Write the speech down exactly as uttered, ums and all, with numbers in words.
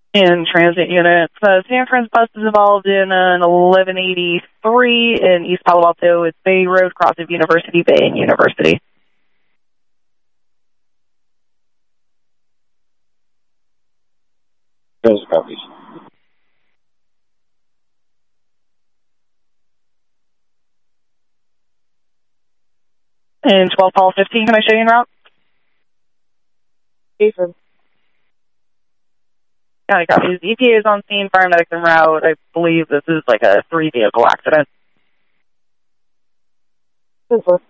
And transit units. Uh, San Fran's bus is involved in an eleven eighty-three in East Palo Alto. It's Bay Road, cross of University Bay and University. Those copies. And twelve Paul fifteen, can I show you en route? Jason. County copies. E P A is on scene, paramedics en route. I believe this is like a three-vehicle accident. Super.